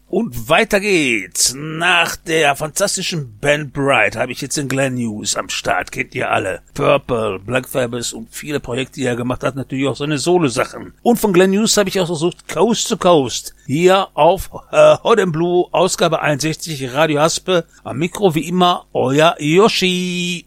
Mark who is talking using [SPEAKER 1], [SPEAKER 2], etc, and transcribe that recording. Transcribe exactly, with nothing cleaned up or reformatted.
[SPEAKER 1] Und weiter geht's. Nach der fantastischen Band Bright habe ich jetzt den Glenn Hughes am Start. Kennt ihr alle. Purple, Black Sabbath und viele Projekte, die er gemacht hat. Natürlich auch seine Solo-Sachen. Und von Glenn Hughes habe ich auch versucht Coast to Coast. Hier auf äh, Hot and Blue, Ausgabe einundsechzig, Radio Haspe. Am Mikro wie immer, euer Yoshi.